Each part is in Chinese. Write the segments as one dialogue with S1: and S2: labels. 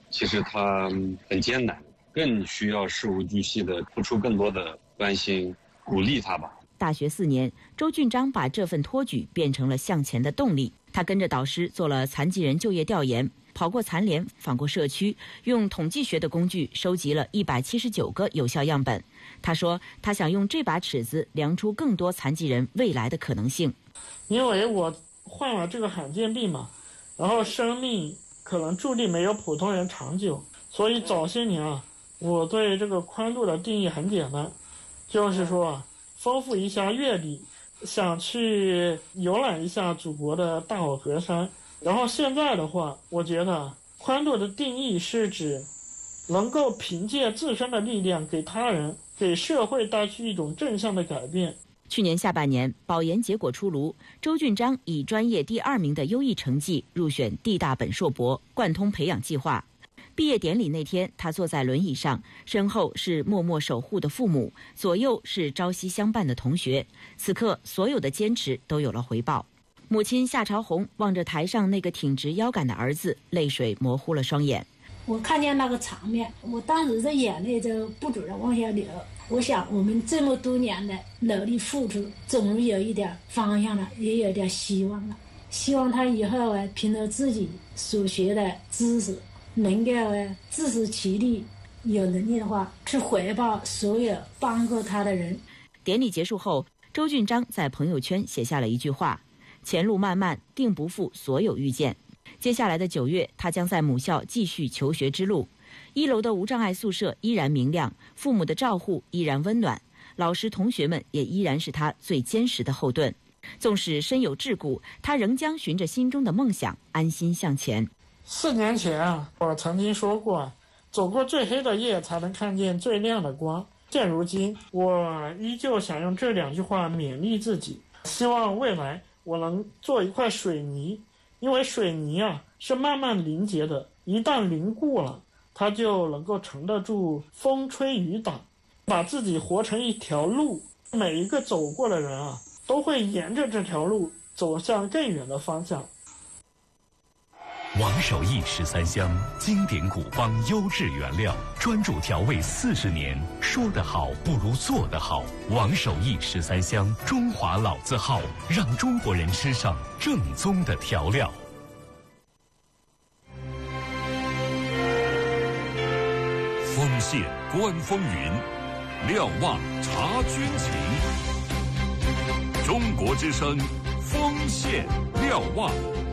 S1: 其实它很艰难，更需要事无巨细的付出更多的关心，鼓励他吧。
S2: 大学4年，周俊章把这份托举变成了向前的动力。他跟着导师做了残疾人就业调研，跑过残联，访过社区，用统计学的工具收集了179个有效样本。他说，他想用这把尺子量出更多残疾人未来的可能性。
S3: 因为我患了这个罕见病嘛，然后生命可能注定没有普通人长久，所以早些年啊，我对这个宽度的定义很简单，就是说丰富一下阅历，想去游览一下祖国的大好河山。然后现在的话，我觉得宽度的定义是指能够凭借自身的力量给他人、给社会带去一种正向的改变。
S2: 去年下半年，保研结果出炉，周俊章以专业第2名的优异成绩入选地大本硕博贯通培养计划。毕业典礼那天，他坐在轮椅上，身后是默默守护的父母，左右是朝夕相伴的同学。此刻，所有的坚持都有了回报。母亲夏朝红望着台上那个挺直腰杆的儿子，泪水模糊了双眼。
S4: 我看见那个场面，我当时这眼泪就不住地往下流。我想，我们这么多年的努力付出，总有一点方向了，也有点希望了。希望他以后凭着自己所学的知识，能够自食其力，有能力的话去回报所有帮过他的人。
S2: 典礼结束后，周俊章在朋友圈写下了一句话：前路漫漫，定不负所有遇见。接下来的9月，他将在母校继续求学之路。1楼的无障碍宿舍依然明亮，父母的照护依然温暖，老师同学们也依然是他最坚实的后盾。纵使身有桎梏，他仍将循着心中的梦想安心向前。
S3: 4年前啊，我曾经说过，走过最黑的夜才能看见最亮的光。现如今，我依旧想用这2句话勉励自己，希望未来我能做一块水泥，因为水泥啊是慢慢凝结的，一旦凝固了，它就能够承得住风吹雨打，把自己活成一条路。每一个走过的人啊，都会沿着这条路走向更远的方向。
S5: 王守义13香，经典古方，优质原料，专注调味40年。说得好不如做得好。王守义13香，中华老字号，让中国人吃上正宗的调料。
S6: 丰县观风云，瞭望察军情。中国之声，丰县瞭望。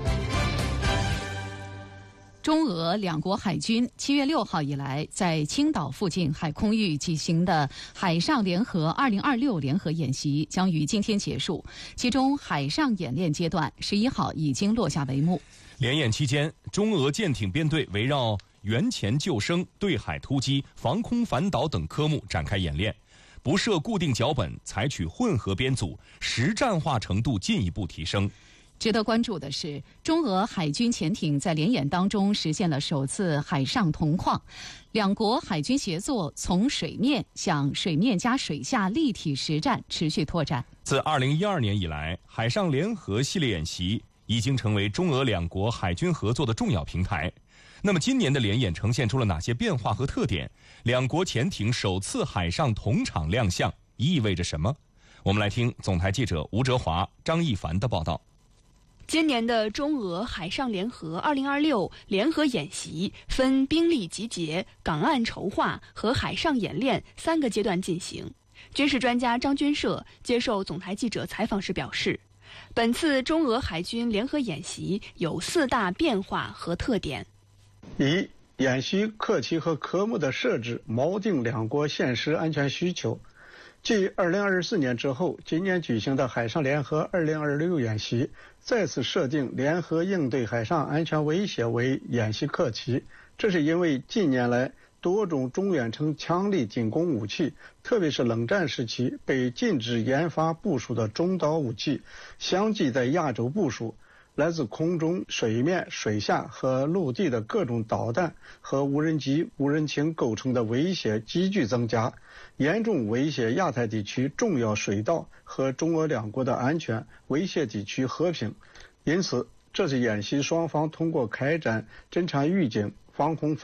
S7: 中俄两国海军7月6号以来在青岛附近海空域进行的海上联合2026联合演习将于今天结束，其中海上演练阶段11号已经落下帷幕。
S8: 联演期间，中俄舰艇编队围绕援潜救生、对海突击、防空反导等科目展开演练，不设固定脚本，采取混合编组，实战化程度进一步提升。
S7: 值得关注的是，中俄海军潜艇在联演当中实现了首次海上同框，两国海军协作从水面向水面加水下立体实战持续拓展。
S8: 自2012年以来，海上联合系列演习已经成为中俄两国海军合作的重要平台。那么今年的联演呈现出了哪些变化和特点？两国潜艇首次海上同场亮相意味着什么？我们来听总台记者吴哲华、张一凡的报道。
S9: 今年的中俄海上联合2026联合演习分兵力集结、港岸筹划和海上演练3个阶段进行。军事专家张军社接受总台记者采访时表示，本次中俄海军联合演习有4大变化和特点。
S10: 一、演习课题和科目的设置锚定两国现实安全需求。继2024年之后，今年举行的海上联合2026演习再次设定联合应对海上安全威胁为演习课题。这是因为近年来多种中远程强力进攻武器，特别是冷战时期被禁止研发部署的中导武器，相继在亚洲部署。来自空中、水面、水下和陆地的各种导弹和无人机、无人艇构成的威胁急剧增加，严重威胁亚太地区重要水道和中俄两国的安全，威胁地区和平。因此，这次演习双方通过开展侦察预警、防空